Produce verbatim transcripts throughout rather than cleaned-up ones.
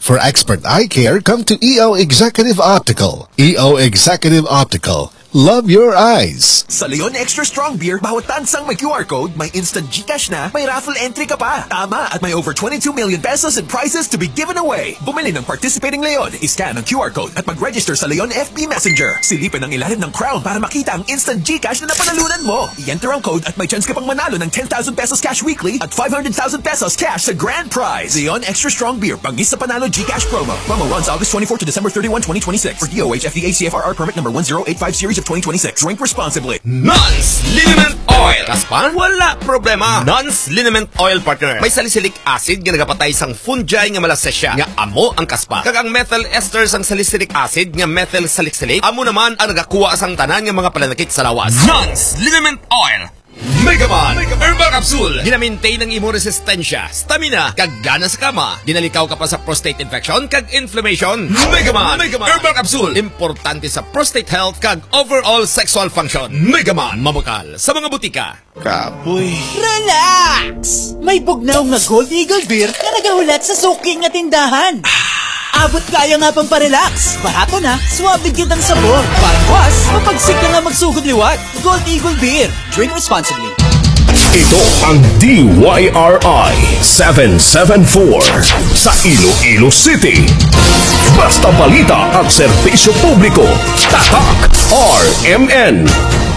For expert eye care, come to E O Executive Optical. E O Executive Optical. Love your eyes. Sa Leon Extra Strong Beer, bawat tansang may Q R code, may instant GCash na, may raffle entry ka pa. Tama, at may over twenty-two million pesos in prizes to be given away. Bumili ng participating Leon, iscan ang Q R code at mag-register sa Leon F B Messenger. Silipin ang ilalim ng crown para makita ang instant GCash na napanalunan mo. I-enter ang code at may chance ka pang manalo ng ten thousand pesos cash weekly at five hundred thousand pesos cash sa grand prize. Leon Extra Strong Beer, pangis sa panalo GCash promo. Promo runs August twenty-fourth to December thirty-first, twenty twenty-six. For D O H F D A C F R R permit number one zero eight five series of twenty twenty-six. Drink responsibly. Non's Liniment Oil. Kaspan? Wala problema. Non's Liniment Oil, partner. May salicylic acid nga nagapatay sang fungi nga malasesya nga amo ang kaspa. Kag ang methyl ester sang salicylic acid nga methyl salicylate amo naman ang nagakuha sang tanan nga mga pananakit sa lawas. Non's Liniment Oil. Megaman Herbal Capsule. Ginamintain ang imo resistensya, stamina, kag gana sa kama. Dinalikaw ka pa sa prostate infection kag inflammation. Megaman Herbal Capsule. Importante sa prostate health kag overall sexual function. Megaman. Mamukal sa mga butika. Kapoy. Relax! May bugnaw nga Gold Eagle Beer na nagahulat sa suking nga tindahan. Abot kaya nga pang parelax. Barato na, suwabe kitang sabor. Parang was, mapagsik ka nga magsugod liwat. Gold Eagle Beer. Drink responsibly. Ito ang D Y R I seven seven four sa Iloilo City. Basta balita at serbisyo publiko. Tatak R M N.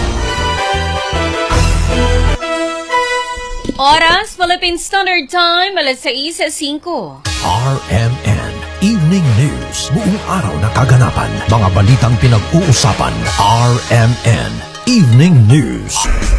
Oras, Philippine Standard Time, alas sais at singko. R M N Evening News. Buong araw na kaganapan. Mga balitang pinag-uusapan. R M N Evening News.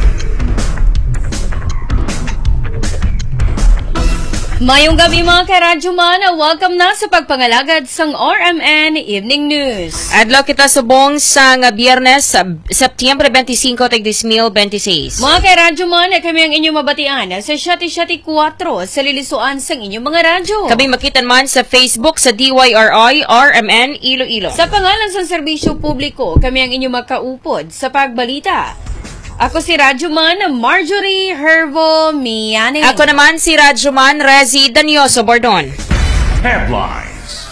Mayong gabi mga karadyo man, welcome na sa pagpangalagad sang R M N Evening News. Adlaw kita subong sa nga Biyernes, September twenty-five, twenty twenty-six. Mga karadyo man, kami ang inyong mabatian sa siyati-siyati four sa lilisuan sang inyong mga radyo. Kami makitan man sa Facebook sa D Y R I R M N Iloilo. Sa pangalan sa serbisyo publiko, kami ang inyong makaupod sa pagbalita. Ako si Radyoman Marjorie Hervo Miane. Ako naman si Radyoman Rezi Danioso Bordon. Headlines.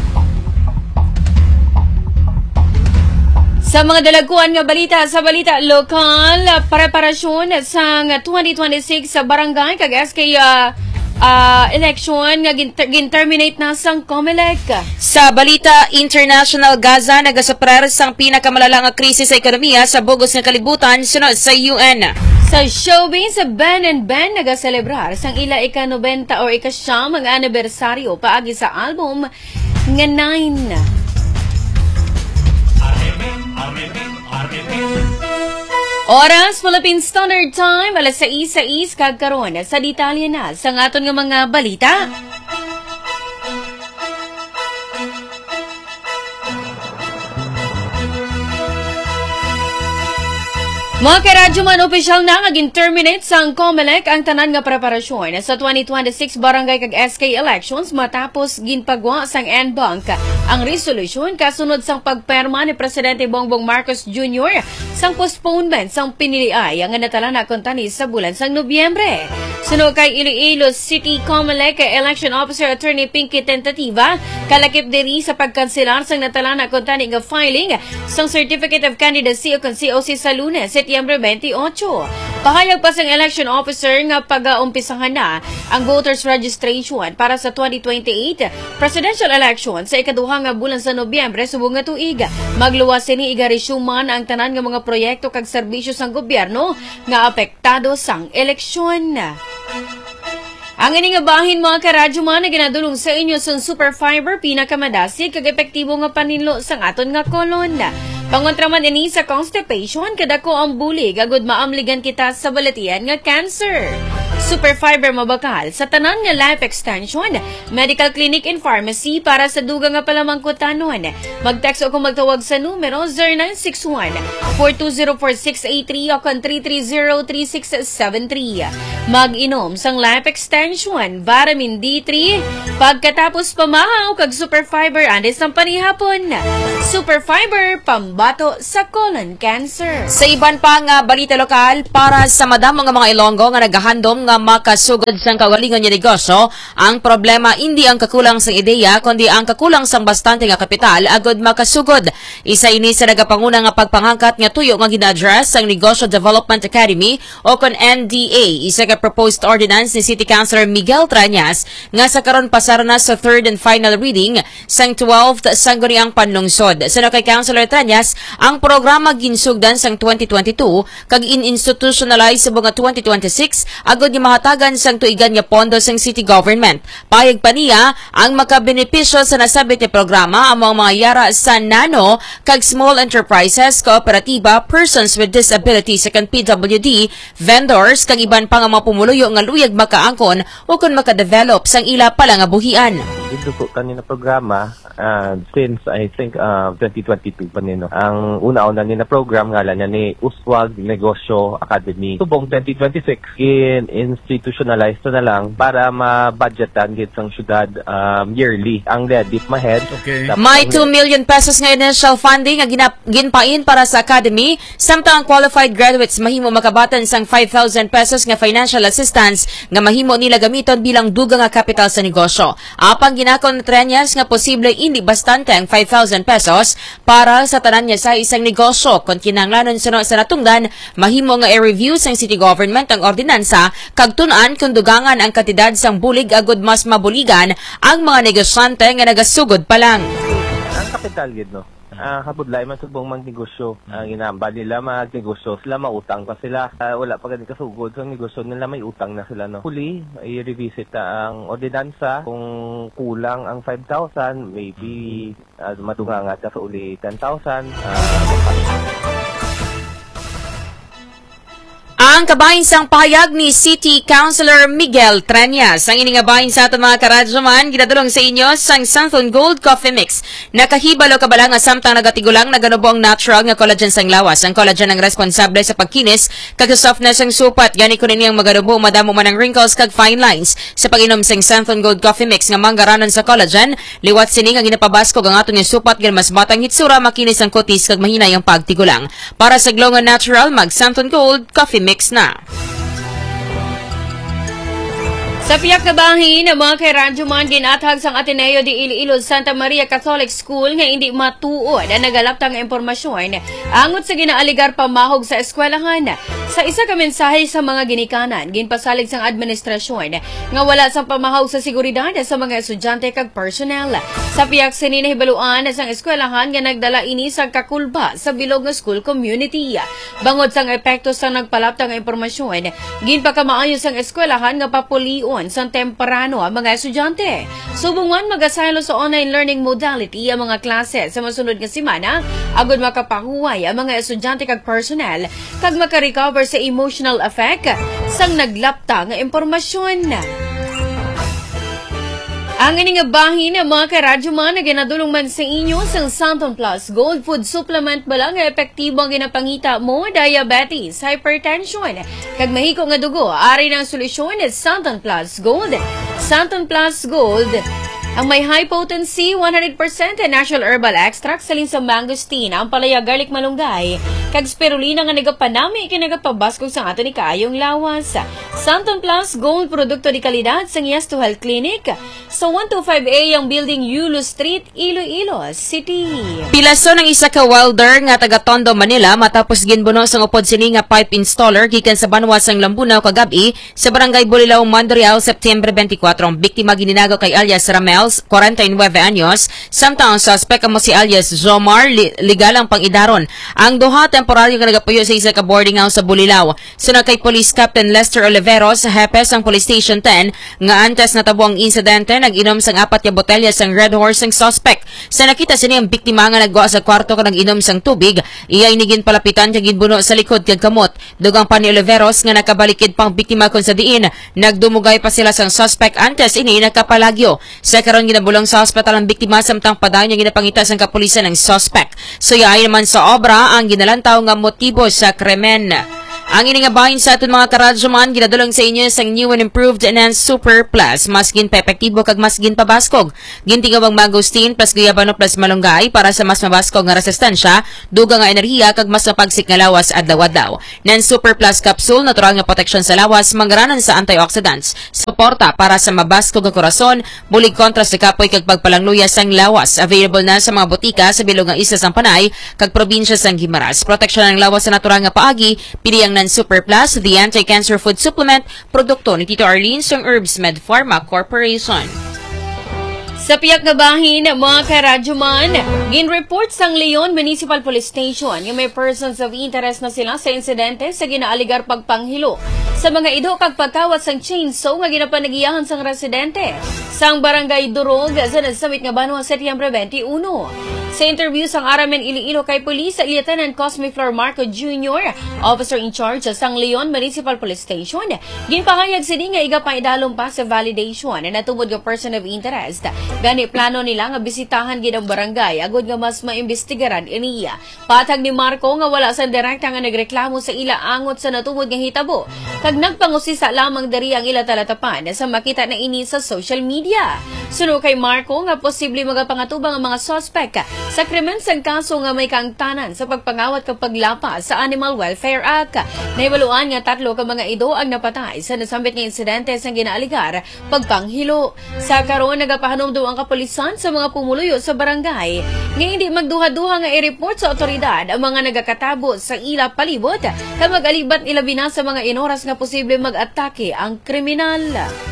Sa mga dalaguan nga balita sa balita lokal, preparasyon sa twenty twenty-six sa barangay kag S K uh, uh, election nga gin-terminate na sang COMELEC. Sa balita international, Gaza nagasuprar sang pinakamalala nga krisis sa ekonomiya sa bugos nga kalibutan sunod sa U N. Sa showbiz, sa Ben and Ben nagaselebrar sang ila ika-ninety or ika-siyam ang anibersaryo paagi sa album nga nine. Oras, Philippine Standard Time, alas sais sais kagkaroon sa detalye na sa ngaton nga mga balita. Mga karadyo man, opisyal na nga gin-terminate sang COMELEC ang tanan nga preparasyon sa twenty twenty-six barangay kag S K elections matapos ginpagwa sang N B A N C ang resolusyon kasunod sang pagperma ni Presidente Bongbong Marcos Junior sang postponement sang piniliay ang natala na kontani sa bulan sang Nobyembre. Sunod kay Iloilo City COMELEC Election Officer Attorney Pinky Tentativa, kalakip diri sa pagkanselar sang natala na kontani nga filing sang Certificate of Candidacy o C O C sa Lunes, September twenty-eight. Pahayag pa sang election officer nga pag-umpisahan na ang voters registration para sa twenty twenty-eight presidential election sa ikaduha nga bulan sa Nobyembre subong nga tuig. Magluwas sini igaresyuman ang tanan nga mga proyekto kag serbisyo sang gobyerno nga apektado sang eleksyon. Ang ining nga bahin mga karadyo man na ginadulong sa inyo sa Super Fiber pinakamadasig kag epektibo nga paninlo sang aton nga kolon. Pangontraman ini sa constipation kadako ang bulig agud maamligan kita sa balatian nga cancer. Super Fiber mabakal sa tanan nga life extension, medical clinic and pharmacy para sa dugang nga palamangkutanon. Mag-text o kung magtawag sa numero zero nine six one, four two zero four six eight three o kung three three zero three six seven three. Mag-inom sang life extension, vitamin D three, pagkatapos pamahaw kag Super Fiber andes ang panihapon. Super Fiber, pamba pambato sa colon cancer. Sa iban pa nga balita lokal, para sa madamo nga mga Ilonggo nga nagahandom nga makasugod sang kaugalingon nga negosyo, ang problema hindi ang kakulang sang ideya kundi ang kakulang sang bastante nga kapital agod makasugod. Isa ini sa nagapanguna nga pagpangangkat nga tuyo nga gina-address sang Negosyo Development Academy o kon N D A. Isa ka proposed ordinance ni City Councilor Miguel Tranyas nga sa karon pasara na sa third and final reading sang twelfth sangguniang panlungsod. Sa kay Councilor Tranyas, ang programa ginsugdan sang twenty twenty-two kag in-institutionalize sa mga twenty twenty-six agod nga mahatagan sang tuigan nga pondo sang city government. Payag pa niya ang makabenepisyo sa nasabit nga programa ang mga yara sa nano kag small enterprises, kooperatiba, persons with disabilities sa P W D, vendors kag iban pa nga mga pumuluyo nga luyag makaangkon o kung makadevelop sang ila pala nga buhian. Ito po kanina programa uh, since I think uh, twenty twenty-two pa nino. Ang una-una nina program nga lang ni Uswag Negosyo Academy. Subong twenty twenty-six in institutionalized na lang para ma-budgetan gid sang syudad um, yearly. Ang dip mahead. Okay. May two million pesos nga initial funding nga ginap, ginpain para sa academy, samtang ang qualified graduates mahimo makabatan sang five thousand pesos nga financial assistance nga mahimo nila gamiton bilang dugang nga kapital sa negosyo. Apang ginakon Tranyas nga posible hindi bastante ang five thousand pesos para sa tanan niya sa isang negosyo. Kung kinahanglanon suno sa natungdan, mahimo nga i-review sang city government ang ordinansa kag tun-an kung dugangan ang kantidad sang bulig agud mas mabuligan ang mga negosyante nga nagasugod pa lang. Ang kapital gid no. Uh, kabudlay man subong magnegosyo. Ang uh, inamba nila magnegosyo, sila mautang pa sila. Uh, wala pa gani kasugod sa negosyo nila, may utang na sila no. Huli, i-revisit na ang ordinansa kung kulang ang five thousand, maybe uh, madungangat sa uli ten thousand. Uh, Ang kabahin sang pahayag ni City Councilor Miguel Tranyas. Ang ining kabahin sa ato mga karadyoman, ginadulong sa inyo sang Santon Gold Coffee Mix. Nakahibalo kabala nga samtang nagatigulang naganubo ang natural nga collagen sang lawas. Ang collagen ang responsable sa pagkinis kag softness sang supat. Gani ko nini ang maganubo madamo man ang wrinkles kag fine lines. Sa pag-inom sang Santon Gold Coffee Mix nga manggaranon sa collagen, liwat sini nga ginapabaskog ang aton nga supat gan mas batang hitsura, makinis ang kutis kag mahinay ang pagtigulang. Para sa glowing natural, mag Santon Gold Coffee Mix na. Sa piyak na bahin, mga kairadyoman, ginatag sang Ateneo de Iloilo Santa Maria Catholic School nga hindi matuod ang nagalaptang impormasyon angot sa ginaaligar pamahog sa eskwelahan. Sa isa ka mensahe sa mga ginikanan, ginpasalig sang administrasyon nga wala sang pamahog sa seguridad sa mga estudyante kag personnel. Sa piyak sini nahibaluan sang eskwelahan nga nagdala ini sang kakulba sa bilog nga school community. Bangod sang epekto sang nagpalaptang impormasyon, ginpakamaayo sang eskwelahan nga papulion sang temprano ang mga estudyante. Subungan magasaylo sa online learning modality ang mga klase sa masunod nga semana agud makapahuway ang mga estudyante kag personnel kag makarecover sa emotional effect sang naglapta nga impormasyon. Ang ining bahin ng mga karadyoman na ginadulong man sa inyo sang Santon Plus Gold Food Supplement balang nga epektibo ang ginapangita mo diabetes, hypertension, kag mahiko nga dugo. Ari ng solusyon is Santon Plus Gold. Santon Plus Gold ang may high potency one hundred percent natural herbal extract sa linsang mangosteen, ang palaya garlic malunggay, kag spirulina nga nagapanami ikinagapabaskog sa ato ni kaayong lawas. Santon Plus Gold produkto di kalidad sa Yes to Health Clinic sa one twenty-five A ang building Yulo Street, Iloilo City. Pilaso ng isa ka welder nga taga Tondo, Manila matapos ginbuno sang upod sini nga pipe installer gikan sa banwa sang Lambunaw kagabi sa barangay Bulilao, Mandriao, September twenty-four. Ang biktima gininagaw kay alias Ramel, forty-nine anyos, samtang ang suspect amo si alias Zomar, li legal ang pangidaron. Ang duha temporaryo nga nagapuyo sa isa ka boarding house sa Bulilao. Sunod kay Police Captain Lester Oliveros, hepes ang Police Station ten, nga antes natabo ang insidente, nag-inom sang apat ka botelya sang Red Horse ang suspect. Sa nakita sini ang biktima nga nagwa sa kwarto ka nag-inom sang tubig, iyay nigin palapitan kag ginbuno sa likod kag kamot. Dugang pa ni Oliveros nga nakabalikid pang biktima kun sa diin, nagdumugay pa sila sang suspect antes ini nakapalagyo. Sa karon ginabulong sa hospital ang biktima samtang padayon nga ginapangita sang kapulisan ng suspect. So yaay naman sa obra ang ginalantaw nga motibo sa krimen. Ang ini nga bahin sa aton mga karadyoman, ginadulong sa inyo sa new and improved Enhanced Super Plus. Mas gin pa-epektibo kag mas gin pabaskog. Gintingawang mangosteen plus guyabano plus malunggay para sa mas mabaskog nga resistensya, duga nga enerhiya kag mas mapagsik nga lawas adlaw-adlaw. Enhanced Super Plus capsule, natural nga proteksyon sa lawas, manggaranan sa antioxidants. Suporta para sa mabaskog nga korason, bulig kontra sa kapoy kag pagpalangluya sang lawas. Available na sa mga botika sa bilog nga isla sang Panay kag probinsya sang Guimaras. Proteksyon ng lawas sa natural nga paagi, pili ang Super Plus, the anti-cancer food supplement, produkto ni Tito Arlene sang Herbs Med Pharma Corporation. Sa piyak nga bahin, mga karadyoman, gin-report sang Leon Municipal Police Station yung may persons of interest na sila sa insidente sa ginaaligar pagpanghilo sa mga ido kag pagkawat sang chainsaw nga ginapanagiyahan sang residente sang Barangay Durog sa nasamit nga Banwa Setyembre twenty-one. Sa interview sang Aramen Iloilo kay Police Lieutenant Cosme Flor Marco Junior, Officer in Charge sa Sang Leon Municipal Police Station, ginpahayag sini nga iga pa idalom pa sa validation na natubod nga person of interest. Gani plano nila nga bisitahan gid ang barangay agud nga mas maimbestigaran iniya. Patag ni Marco nga wala sa direkta nga nagreklamo sa ila angot sa natubod nga hitabo. Kag nagpangusisa lamang diri ang ila talatapan sa makita na ini sa social media. Suno kay Marco nga posible magapangatubang ang mga suspect sa krimen sang kaso nga may kaangtanan sa pagpangawat kag paglapa sa Animal Welfare Act. Naibaluan nga tatlo ka mga ido ang napatay sa nasambit nga insidente sang ginaaligar pagpanghilo. Sa karon nagapahanom daw ang kapulisan sa mga pumuluyo sa barangay nga hindi magduha-duha nga i-report sa otoridad ang mga nagakatabo sa ila palibot kag mag-alibat ilabi na sa mga inoras nga posible mag-atake ang kriminal.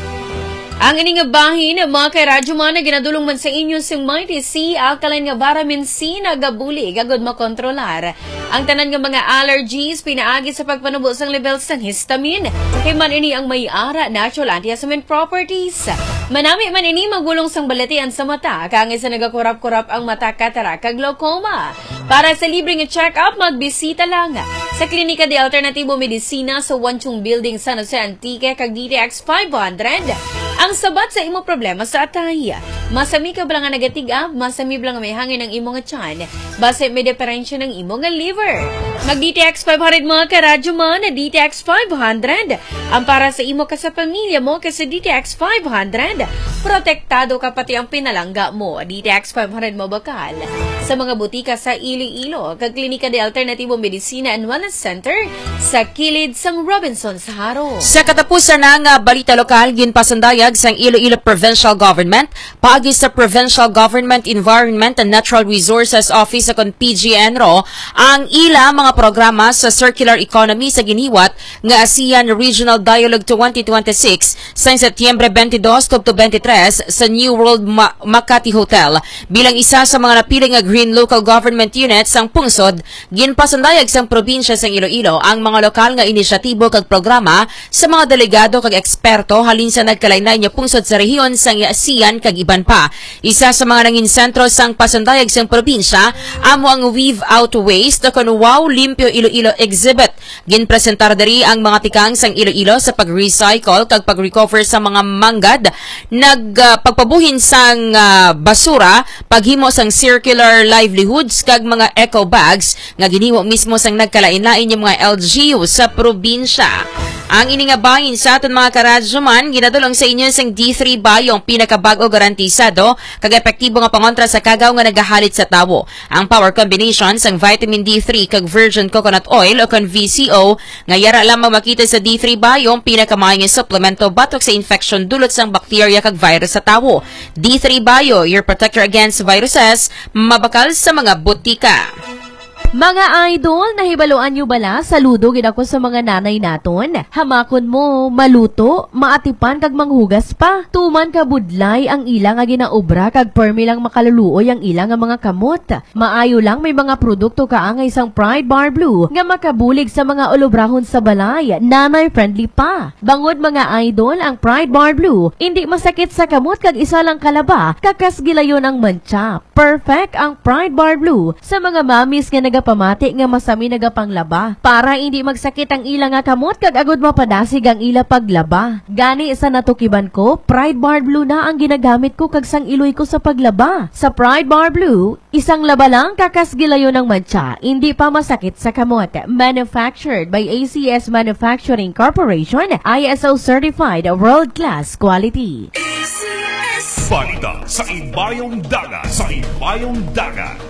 Ang ining nga bahin, mga karadyoman na ginadulong man sa inyo sing Mighty C, alkaline nga vitamin C na gabuli, gagod makontrolar. Ang tanan nga mga allergies, pinaagi sa pagpanubo sang levels ng histamine. Kay man ini ang may ara, natural antihistamine properties. Manami man ini magulong sang balatian sa mata, kangay sa nagakurap-kurap ang mata, katarak, kag glaucoma. Para sa libreng check-up, magbisita lang sa Klinika de Alternatibo Medicina sa Wanchong Building San Jose Antique kag D T X five hundred. Ang sabat sa imo problema sa atay. Masami ka ba nga nagatigab, masami ba nga may hangin ng imo nga tiyan, base may diferensya ng imo nga liver. Mag-D T X five hundred mga karadyoman, na D T X five hundred. Ang para sa imo ka sa pamilya mo kasi D T X five hundred, protektado ka pati ang pinalangga mo. D T X five hundred mo bakal sa mga butika sa Iloilo, kag Klinika de Alternatibo Medicina and Wellness Center sa kilid sang Robinson sa Haro. Sa katapusan ng uh, balita lokal, ginpasandayag sang Iloilo Provincial Government, paagi sa Provincial Government Environment and Natural Resources Office sa kon P G N R O, ang ila mga programa sa circular economy sa giniwat nga ASEAN Regional Dialogue twenty twenty-six sa Setyembre twenty-two to twenty-three sa New World Ma- Makati Hotel. Bilang isa sa mga napiling nga Green Local Government Units sang pungsod, ginpasandayag sang probinsya sang Iloilo ang mga lokal nga inisyatibo kag programa sa mga delegado kag eksperto halin sa nagkalainay nga pungsod sa rehiyon sang ASEAN kag iban pa. Isa sa mga nangin sentro sang pasandayag sang probinsya amo ang Weave Out Waste kon Wow Limpyo Iloilo exhibit. Ginpresentar diri ang mga tikang sang Iloilo sa pag-recycle kag pag-recover sa mga manggad, nag uh, pagpabuhin sang uh, basura, paghimo sang circular livelihoods kag mga eco bags nga ginhimo mismo sang nagkalain-lain yung mga L G U sa probinsya. Ang iningabahin sa aton mga karadyoman, ginadulong sa inyo sang D three Bio, pinakabago garantisado kag epektibo nga pangontra sa kagaw nga nagahalit sa tawo. Ang power combination sang vitamin D three kag virgin coconut oil o kon V C O nga yara lamang makita sa D three Bio, pinakamayo nga supplemento batok sa infection dulot sang bakterya kag virus sa tawo. D three Bio, your protector against viruses, mabakal sa mga butika. Mga idol, nahibaluan nyo bala? Saludo gid ako sa mga nanay naton. Hamakon mo, maluto, maatipan kag manghugas pa. Tuman ka budlay ang ilang nga ginaobra kag permi lang makaluluoy ang ilang nga mga kamot. Maayo lang may mga produkto kaangay sang Pride Bar Blue nga makabulig sa mga olobrahon sa balay. Nanay friendly pa. Bangod mga idol, ang Pride Bar Blue hindi masakit sa kamot kag isa lang kalaba, kakas gilayon ang mantsa. Perfect ang Pride Bar Blue sa mga mamis nga nag nagapamati nga masami nagapanglaba para hindi magsakit ang ila nga kamot kag agud mapadasig ang ila paglaba. Gani sa natukiban ko, Pride Bar Blue na ang ginagamit ko kag sang iloy ko sa paglaba. Sa Pride Bar Blue, isang laba lang kakasgilayo ng matcha, hindi pa masakit sa kamot. Manufactured by A C S Manufacturing Corporation, I S O certified world-class quality. Balita sa Imbayong Dagat. Sa Imbayong Dagat.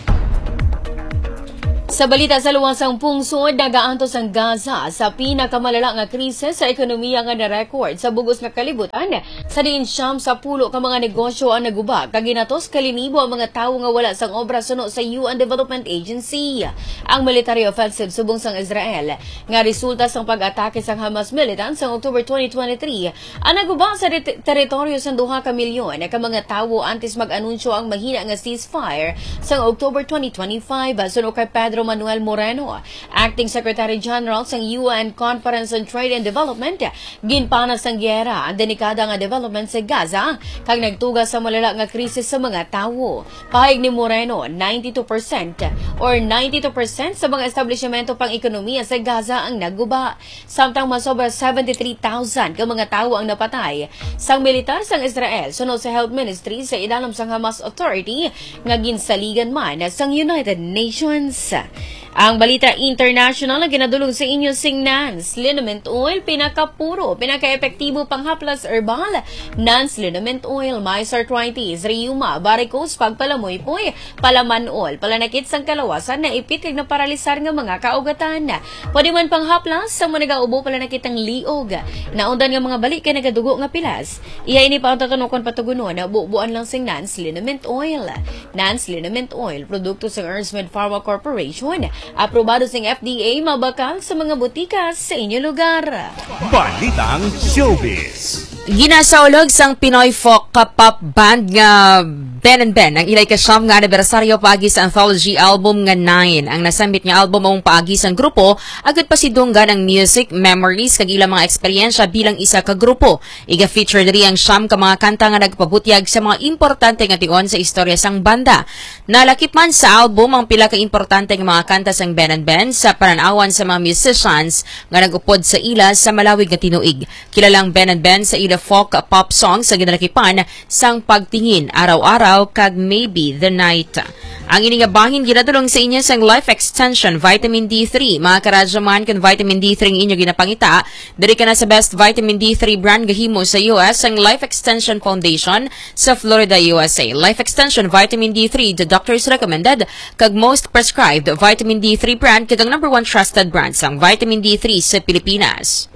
Sa balita sa luwasang pungsod, nagaantos ang Gaza sa pinakamalala nga krisis sa ekonomiya nga na-record sa bugos nga kalibutan. Sa diin siyam sa pulo ka mga negosyo ang naguba, kaginatos kalinibo ang mga tawo nga wala sang obra suno sa U N Development Agency. Ang military offensive subong sang Israel nga resulta sang pag-atake sang Hamas militant sang October twenty twenty-three ang naguba sa teritoryo sang duha ka milyon ka mga tawo antes mag-anunsyo ang mahina nga ceasefire sang October twenty twenty-five suno kay Pedro Manuel Moreno, Acting Secretary General sang U N Conference on Trade and Development. Ginpanas sang gyera ang delikada nga development sa Gaza kag nagtugas sa malala nga krisis sa mga tawo. Pahayag ni Moreno, ninety-two percent or ninety-two percent sa mga establishmento pang ekonomiya sa Gaza ang naguba. Samtang masobra seventy-three thousand ka mga tawo ang napatay sang militar sang Israel sunod sa Health Ministry sa idalam sang Hamas Authority nga ginsaligan man sang United Nations. Ang balita international na ginadulong sa inyo sing Nance Liniment Oil, pinakapuro, pinaka-epektibo panghaplas herbal. Nance Liniment Oil, may arthritis, rheuma, varicose, pagpalamoy-poy, palamanol, palanakit sang kalawasan na ipit kag na paralisar nga mga kaugatan. Pwede man panghaplas sa mga nagaubo palanakit ang liog. Naundan nga mga balik kay nagadugo nga pilas. Iya ini pa ang tatanukon patugunon na bubuan lang sing Nance Liniment Oil. Nance Liniment Oil, produkto sa Earthmed Pharma Corporation. Aprobado sing F D A, mabakal sa mga butika sa inyong lugar. Balitang Showbiz. Ginasaulog sang Pinoy folk pop band nga Ben and Ben ang ilay kasyam nga anibersaryo paagi sa anthology album nga nine. Ang nasambit nga album mong paagi sang grupo agad pa si dunggan ang music, memories kag ilang mga eksperyensya bilang isa ka grupo. Iga-feature diri ang siyam ka mga kanta nga nagpabutyag sa mga importante nga tion sa istorya sang banda. Nalakip man sa album ang pila ka importante nga mga kanta sang Ben and Ben sa pananawan sa mga musicians nga nagupod sa ila sa malawig nga tinuig. Kilalang Ben and Ben sa ila folk pop songs sa ginalakipan sang Pagtingin, Araw-araw kag Maybe the Night. Ang ini nga bahin ginadulong sa inyo sang Life Extension Vitamin D three. Mga karadyaman kan Vitamin D three ang inyo ginapangita, diri ka na sa best Vitamin D three brand gahimo sa U S ang Life Extension Foundation sa Florida, U S A. Life Extension Vitamin D three, the doctors recommended kag most prescribed Vitamin D three brand kag ang number one trusted brand sang Vitamin D three sa Pilipinas.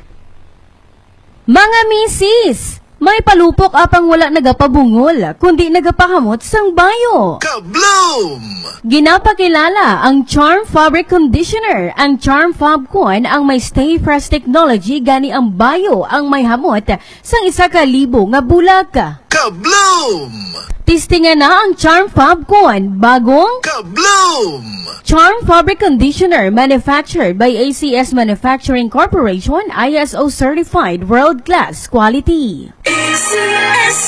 Mga misis, may palupok apang wala nagapabungol, kundi nagapahamot sang bayo. Kabloom! Ginapakilala ang Charm Fabric Conditioner. Ang Charm Fab Kuan ang may Stay Fresh technology gani ang bayo ang may hamot sang isa ka libo nga bulag. Kabloom! Tistingan na ang Charm Fab Kuan bagong Kabloom! Charm Fabric Conditioner, manufactured by A C S Manufacturing Corporation, I S O certified world-class quality. A C S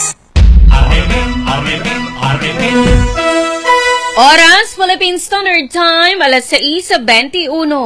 Oras, Philippine Standard Time, alas sais twenty-one.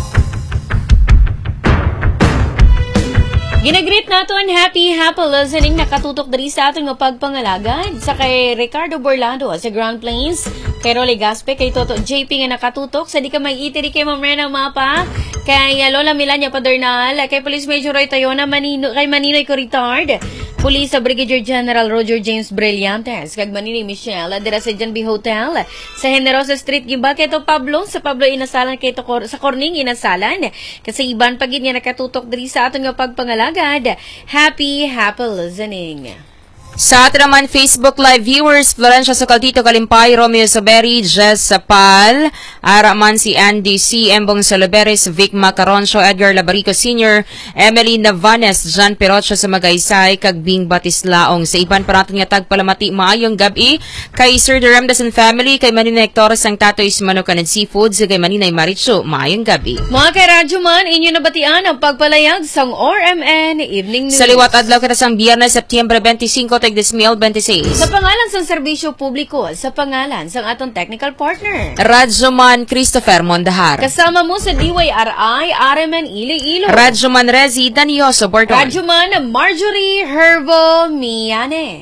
Ginagreet nato ang happy, happy listening nakatutok dari sa ating pagpangalagad sa kay Ricardo Borlando sa Grand Plains, kay Rolly Gaspe, kay Toto J P nga nakatutok sa di ka may itiri kay Mamrena Mapa, kay Lola Milania Padernal, kay Police Major Roy Tayona, Manino, kay Maninoy Coritard, Police Brigadier General Roger James Brillantes, kag Manini Michelle, adira sa Jan B Hotel, sa Generosa Street, giba kay to Pablo, sa Pablo Inasalan, kay to Cor sa Corning Inasalan, kasi iban pagid nga nakatutok dari sa ating pagpangalagad. Happy, happy listening. Sa atin naman, Facebook Live viewers, Florencia Socaldito Kalimpay, Romeo Soberi, Jess Sapal, Araman si Andy C. Embong Soloberes, Vic Macaroncio, Edgar Labarico Senior, Emily Navanes, John Perocho sa Magaysay, kag Bing Batislaong. Sa iban parating nga tagpalamati, maayong gabi, kay Sir Duremdas and family, kay Manina Hectores ang Tatoy's Manukan and Seafoods, kay Maninay Maricho, maayong gabi. Mga karadyo man, inyo nabatian ang pagpalayag sang R M N Evening News. Sa liwat adlaw kita sang Biyernes, September twenty-five, Public Dismil twenty-six. Sa pangalan sang serbisyo publiko, sa pangalan sang atong technical partner. Radyoman Christopher Mondahar. Kasama mo sa D Y R I, Areman Iloilo. Radyoman Rezi Danioso Borton. Radyoman Marjorie Herbo Miane.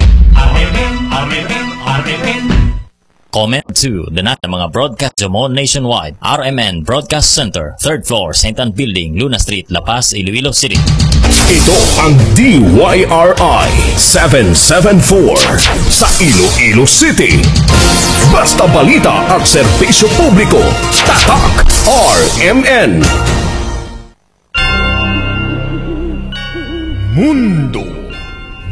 Comment to the na mga broadcast mo nationwide. R M N Broadcast Center, third floor, Saint Anne Building, Luna Street, La Paz, Iloilo City. Ito ang D Y R I seven seven four sa Iloilo City. Basta balita at serbisyo publiko. Tatak R M N. Mundo